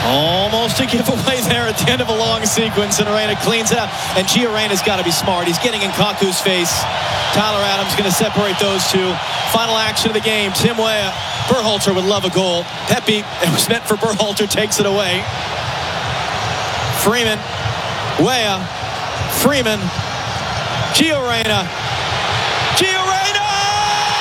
Almost a giveaway there at the end of a long sequence, and Reyna cleans it out. And Gio Reyna's got to be smart. He's getting in Kaku's face. Tyler Adams going to separate those two. Final action of the game. Tim Weah. Berhalter would love a goal. Pepe, it was meant for Berhalter, takes it away. Freeman. Weah. Freeman. Gio Reyna. Gio